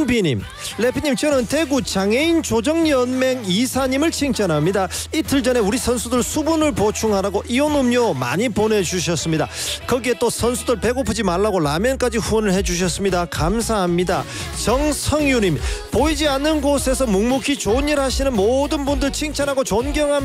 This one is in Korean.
김영비님, 래피님, 저는 대구 장애인 조정연맹 이사님을 칭찬합니다. 이틀 전에 우리 선수들 수분을 보충하라고 이온 음료 많이 보내주셨습니다. 거기에 또 선수들 배고프지 말라고 라면까지 후원을 해주셨습니다. 감사합니다. 정성유님, 보이지 않는 곳에서 묵묵히 좋은 일 하시는 모든 분들 칭찬하고 존경합니다.